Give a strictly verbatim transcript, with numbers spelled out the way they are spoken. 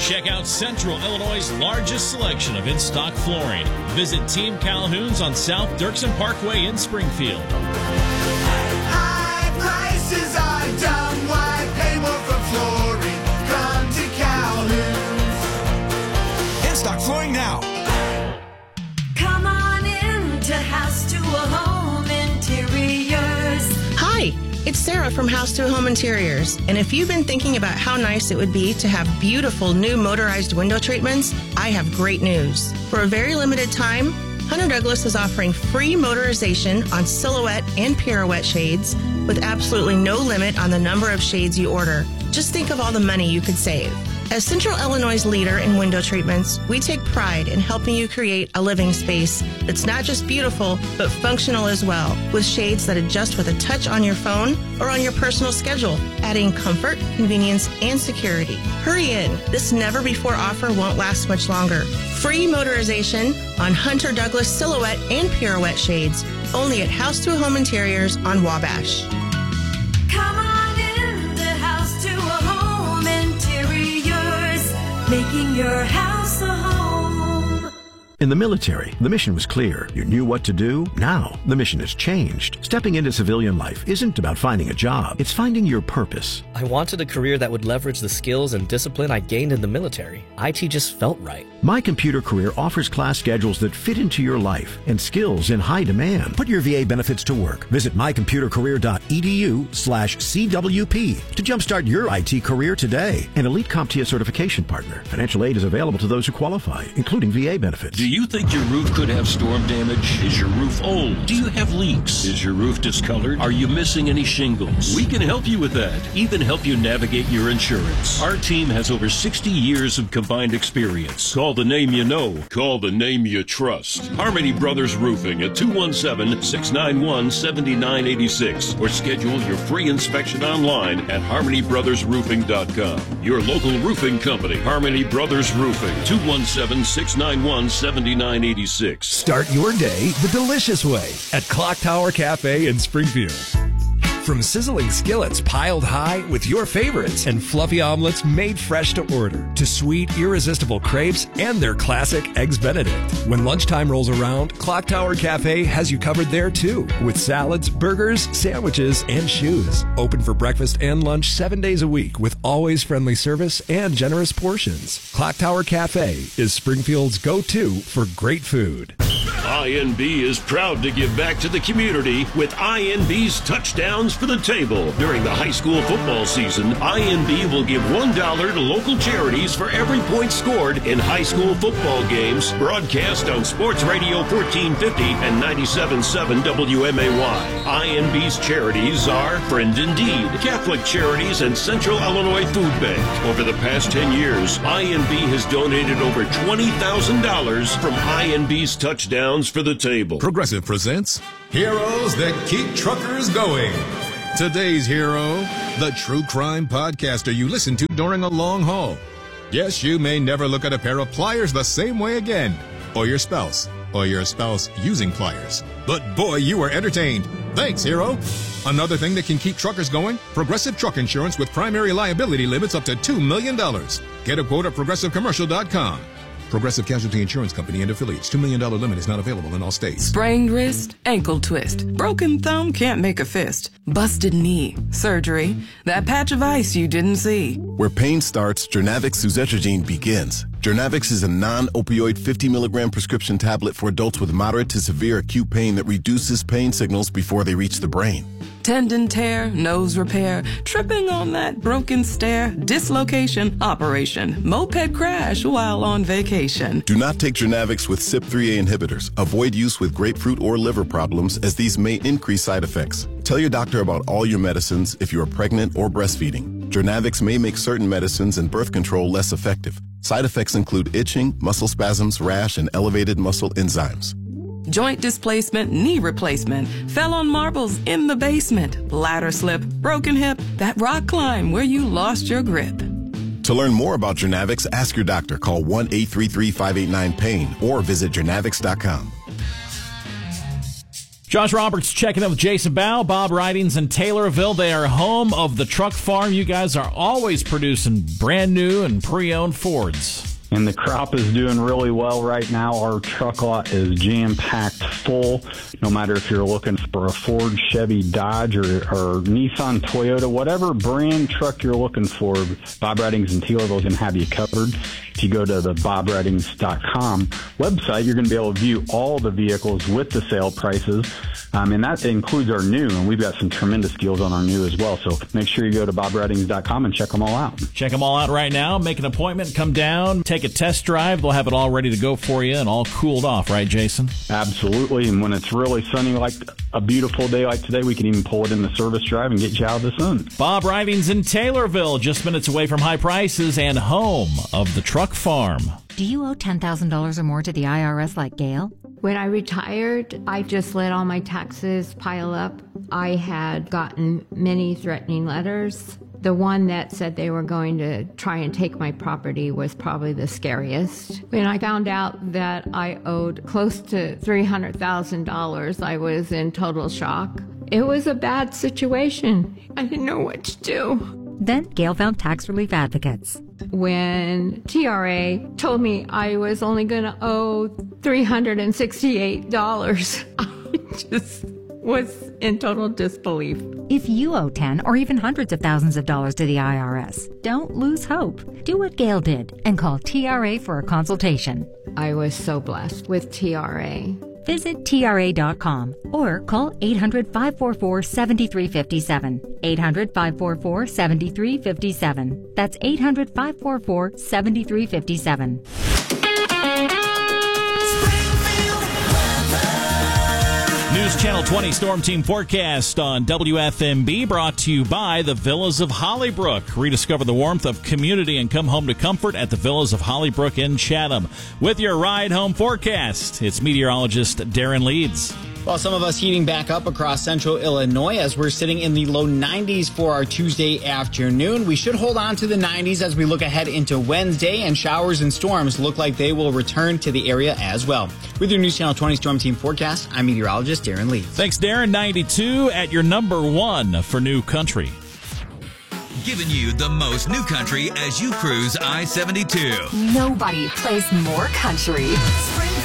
Check out Central Illinois' largest selection of in-stock flooring. Visit Team Calhoun's on South Dirksen Parkway in Springfield. High prices are dumb. Why pay more for flooring? Come to Calhoun's. In-stock flooring now. Come on in to House to a Home Interiors. Hi, it's Sarah from House to Home Interiors. And if you've been thinking about how nice it would be to have beautiful new motorized window treatments, I have great news. For a very limited time, Hunter Douglas is offering free motorization on silhouette and pirouette shades with absolutely no limit on the number of shades you order. Just think of all the money you could save. As Central Illinois' leader in window treatments, we take pride in helping you create a living space that's not just beautiful, but functional as well, with shades that adjust with a touch on your phone or on your personal schedule, adding comfort, convenience, and security. Hurry in. This never-before offer won't last much longer. Free motorization on Hunter Douglas silhouette and pirouette shades, only at House to Home Interiors on Wabash. Come on in to House to a Home Interiors, making your house a home. In the military, the mission was clear. You knew what to do. Now, the mission has changed. Stepping into civilian life isn't about finding a job. It's finding your purpose. I wanted a career that would leverage the skills and discipline I gained in the military. I T just felt right. My Computer Career offers class schedules that fit into your life and skills in high demand. Put your V A benefits to work. Visit mycomputercareer.edu slash CWP to jumpstart your I T career today. An Elite CompTIA certification partner. Financial aid is available to those who qualify, including V A benefits. Do you think your roof could have storm damage? Is your roof old? Do you have leaks? Is your roof discolored? Are you missing any shingles? We can help you with that. Even help you navigate your insurance. Our team has over sixty years of combined experience. Call the name you know. Call the name you trust. Harmony Brothers Roofing at two one seven, six nine one, seven nine eight six or schedule your free inspection online at harmony brothers roofing dot com. Your local roofing company, Harmony Brothers Roofing, two one seven, six nine one, seven nine eight six. Start your day the delicious way at Clock Tower Cafe in Springfield. From sizzling skillets piled high with your favorites and fluffy omelets made fresh to order, to sweet, irresistible crepes and their classic Eggs Benedict. When lunchtime rolls around, Clock Tower Cafe has you covered there too, with salads, burgers, sandwiches, and shoes. Open for breakfast and lunch seven days a week with always friendly service and generous portions. Clock Tower Cafe is Springfield's go-to for great food. I N B is proud to give back to the community with I N B's Touchdowns for the Table. During the high school football season, I N B will give one dollar to local charities for every point scored in high school football games broadcast on Sports Radio fourteen fifty and ninety-seven point seven W M A Y. I N B's charities are Friend Indeed, Catholic Charities, and Central Illinois Food Bank. Over the past ten years, I N B has donated over twenty thousand dollars from I N B's Touchdowns for the Table. Progressive presents Heroes That Keep Truckers Going. Today's hero, the true crime podcaster you listen to during a long haul. Yes, you may never look at a pair of pliers the same way again, or your spouse, or your spouse using pliers. But boy, you were entertained. Thanks, hero. Another thing that can keep truckers going, Progressive Truck Insurance with primary liability limits up to two million dollars. Get a quote at progressive commercial dot com. Progressive Casualty Insurance Company and affiliates. two million dollars limit is not available in all states. Sprained wrist, ankle twist, broken thumb can't make a fist, busted knee, surgery, that patch of ice you didn't see. Where pain starts, Jernavix suzetrigine begins. Jernavix is a non-opioid fifty milligram prescription tablet for adults with moderate to severe acute pain that reduces pain signals before they reach the brain. Tendon tear, nose repair, tripping on that broken stair, dislocation, operation, moped crash while on vacation. Do not take Jernavix with C Y P three A inhibitors. Avoid use with grapefruit or liver problems, as these may increase side effects. Tell your doctor about all your medicines if you are pregnant or breastfeeding. Jernavix may make certain medicines and birth control less effective. Side effects include itching, muscle spasms, rash, and elevated muscle enzymes. Joint displacement, knee replacement, fell on marbles in the basement, ladder slip, broken hip, that rock climb where you lost your grip. To learn more about Jernavix, ask your doctor. Call one eight three three, five eight nine, PAIN or visit jernavix dot com. Josh Roberts checking in with Jason Bow, Bob Ridings in Taylorville. They are home of the Truck Farm. You guys are always producing brand new and pre-owned Fords. And the crop is doing really well right now. Our truck lot is jam-packed full. No matter if you're looking for a Ford, Chevy, Dodge, or, or Nissan, Toyota, whatever brand truck you're looking for, Bob Ridings in Taylorville is going to have you covered. If you go to the bob ridings dot com website, you're going to be able to view all the vehicles with the sale prices. Um, and that includes our new, and we've got some tremendous deals on our new as well. So make sure you go to bob ridings dot com and check them all out. Check them all out right now. Make an appointment, come down, take a test drive. They'll have it all ready to go for you and all cooled off, right, Jason? Absolutely. And when it's really sunny like a beautiful day like today, we can even pull it in the service drive and get you out of the sun. Bob Ridings in Taylorville, just minutes away from high prices and home of the Truck Farm. Do you owe ten thousand dollars or more to the I R S like Gail? When I retired, I just let all my taxes pile up. I had gotten many threatening letters. The one that said they were going to try and take my property was probably the scariest. When I found out that I owed close to three hundred thousand dollars, I was in total shock. It was a bad situation. I didn't know what to do. Then Gail found tax relief advocates. When T R A told me I was only going to owe three hundred sixty-eight dollars, I just was in total disbelief. If you owe ten or even hundreds of thousands of dollars to the I R S, don't lose hope. Do what Gail did and call T R A for a consultation. I was so blessed with T R A. Visit T R A dot com or call eight hundred, five four four, seven three five seven. eight hundred, five four four, seven three five seven. That's eight hundred, five four four, seven three five seven. News Channel twenty Storm Team Forecast on W F M B, brought to you by the Villas of Hollybrook. Rediscover the warmth of community and come home to comfort at the Villas of Hollybrook in Chatham. With your ride home forecast, it's meteorologist Darren Leeds. Well, some of us heating back up across central Illinois as we're sitting in the low nineties for our Tuesday afternoon. We should hold on to the nineties as we look ahead into Wednesday, and showers and storms look like they will return to the area as well. With your News Channel twenty Storm Team Forecast, I'm meteorologist Darren Lee. Thanks, Darren. ninety-two at your number one for New Country. Giving you the most new country as you cruise I seventy-two. Nobody plays more country.